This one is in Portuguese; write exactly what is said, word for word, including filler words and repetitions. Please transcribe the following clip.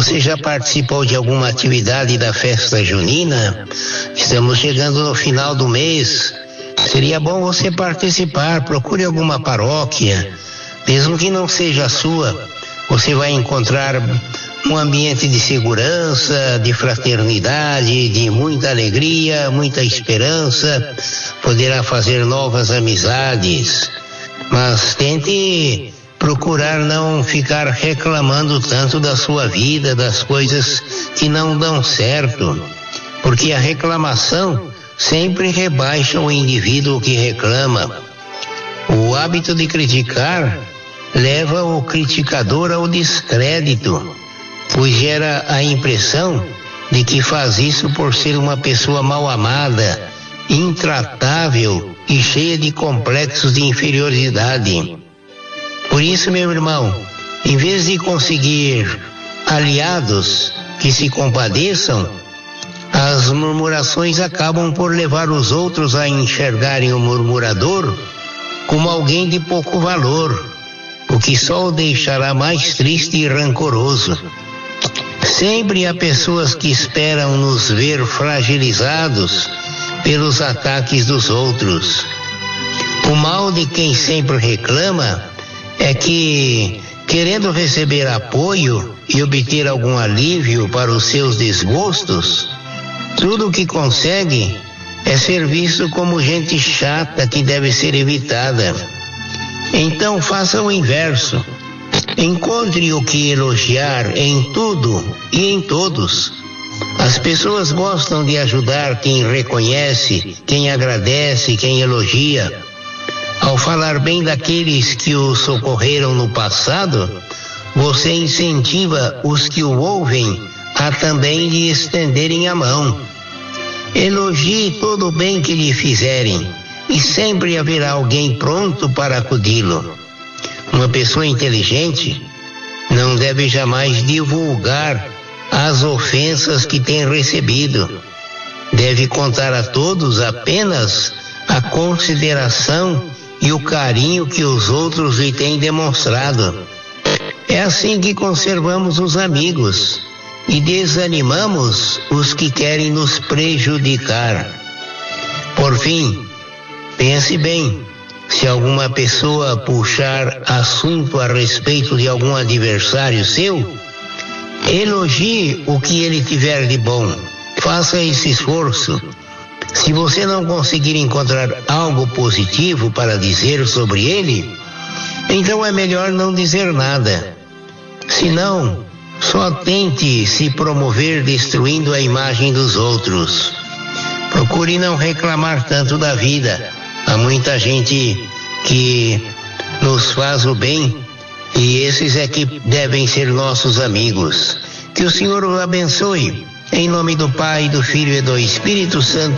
Você já participou de alguma atividade da festa junina? Estamos chegando no final do mês. Seria bom você participar. Procure alguma paróquia, mesmo que não seja a sua. Você vai encontrar um ambiente de segurança, de fraternidade, de muita alegria, muita esperança. Poderá fazer novas amizades. Mas tente procurar não ficar reclamando tanto da sua vida, das coisas que não dão certo, porque a reclamação sempre rebaixa o indivíduo que reclama. O hábito de criticar leva o criticador ao descrédito, pois gera a impressão de que faz isso por ser uma pessoa mal amada, intratável e cheia de complexos de inferioridade. Por isso, meu irmão, em vez de conseguir aliados que se compadeçam, as murmurações acabam por levar os outros a enxergarem o murmurador como alguém de pouco valor, o que só o deixará mais triste e rancoroso. Sempre há pessoas que esperam nos ver fragilizados pelos ataques dos outros. O mal de quem sempre reclama é que, querendo receber apoio e obter algum alívio para os seus desgostos, tudo o que consegue é ser visto como gente chata que deve ser evitada. Então faça o inverso. Encontre o que elogiar em tudo e em todos. As pessoas gostam de ajudar quem reconhece, quem agradece, quem elogia. Ao falar bem daqueles que o socorreram no passado, você incentiva os que o ouvem a também lhe estenderem a mão. Elogie todo o bem que lhe fizerem e sempre haverá alguém pronto para acudi-lo. Uma pessoa inteligente não deve jamais divulgar as ofensas que tem recebido. Deve contar a todos apenas a consideração e o carinho que os outros lhe têm demonstrado. É assim que conservamos os amigos e desanimamos os que querem nos prejudicar. Por fim, pense bem, se alguma pessoa puxar assunto a respeito de algum adversário seu, elogie o que ele tiver de bom. Faça esse esforço. Se você não conseguir encontrar algo positivo para dizer sobre ele, então é melhor não dizer nada. Se não, só tente se promover destruindo a imagem dos outros. Procure não reclamar tanto da vida. Há muita gente que nos faz o bem e esses é que devem ser nossos amigos. Que o Senhor o abençoe. Em nome do Pai, do Filho e do Espírito Santo.